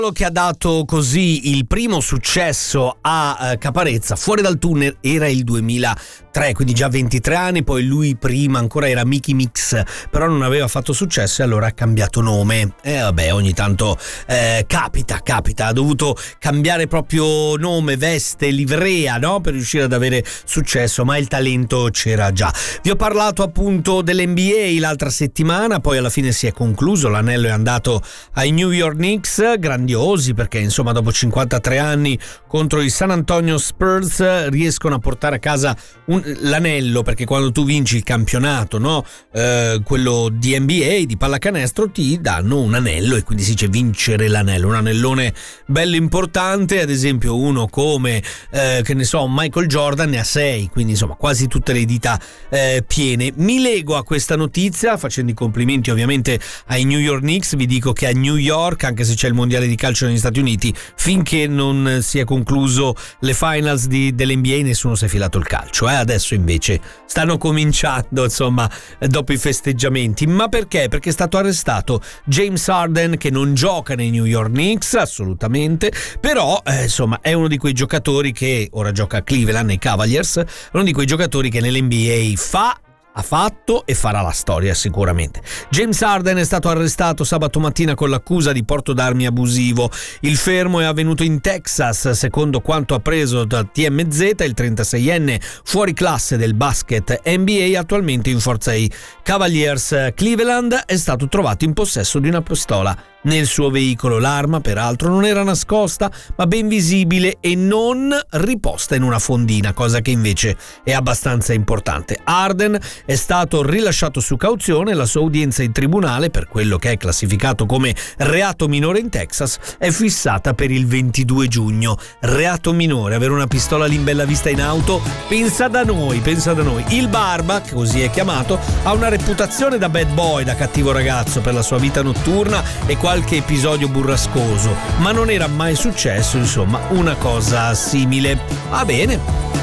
Che ha dato così il primo successo a Caparezza fuori dal tunnel era il 2003, quindi già 23 anni. Poi lui prima ancora era Mickey Mix, però non aveva fatto successo e allora ha cambiato nome. E vabbè, ogni tanto capita, ha dovuto cambiare proprio nome, veste, livrea, no? Per riuscire ad avere successo, ma il talento c'era già. Vi ho parlato appunto dell'NBA l'altra settimana, poi alla fine si è concluso, l'anello è andato ai New York Knicks, grandiosi perché insomma dopo 53 anni contro i San Antonio Spurs riescono a portare a casa l'anello, perché quando tu vinci il campionato, no, quello di NBA di pallacanestro, ti danno un anello e quindi si dice vincere l'anello, un anellone bello importante. Ad esempio uno come che ne so, Michael Jordan ne ha 6, quindi insomma quasi tutte le dita piene. Mi lego a questa notizia facendo i complimenti ovviamente ai New York Knicks. Vi dico che a New York, anche se c'è il mondiale di calcio negli Stati Uniti, finché non si è concluso le finals dell'NBA nessuno si è filato il calcio, adesso invece stanno cominciando, insomma, dopo i festeggiamenti. Ma perché? Perché è stato arrestato James Harden, che non gioca nei New York Knicks assolutamente, però insomma è uno di quei giocatori che ora gioca a Cleveland nei Cavaliers, uno di quei giocatori che nell'NBA ha fatto e farà la storia sicuramente. James Harden è stato arrestato sabato mattina con l'accusa di porto d'armi abusivo. Il fermo è avvenuto in Texas, secondo quanto appreso da TMZ. Il 36enne fuori classe del basket NBA, attualmente in forza ai Cavaliers Cleveland, è stato trovato in possesso di una pistola nel suo veicolo. L'arma peraltro non era nascosta ma ben visibile e non riposta in una fondina, cosa che invece è abbastanza importante. Harden è stato rilasciato su cauzione. La sua udienza in tribunale per quello che è classificato come reato minore in Texas è fissata per il 22 giugno. Reato minore, avere una pistola lì in bella vista in auto, pensa da noi. Il Barba, che così è chiamato, ha una reputazione da bad boy, da cattivo ragazzo per la sua vita notturna e qualche episodio burrascoso, ma non era mai successo insomma una cosa simile. Va bene.